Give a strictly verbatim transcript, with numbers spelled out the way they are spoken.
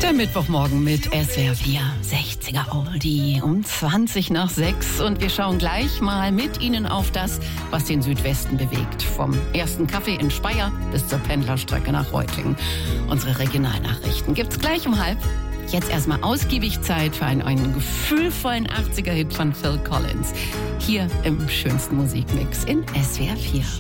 Der Mittwochmorgen mit S W R vier, sechziger Oldie um zwanzig nach sechs. Und wir schauen gleich mal mit Ihnen auf das, was den Südwesten bewegt. Vom ersten Kaffee in Speyer bis zur Pendlerstrecke nach Reutlingen. Unsere Regionalnachrichten gibt's gleich um halb. Jetzt erstmal ausgiebig Zeit für einen, einen gefühlvollen achtziger-Hit von Phil Collins. Hier im schönsten Musikmix in S W R vier.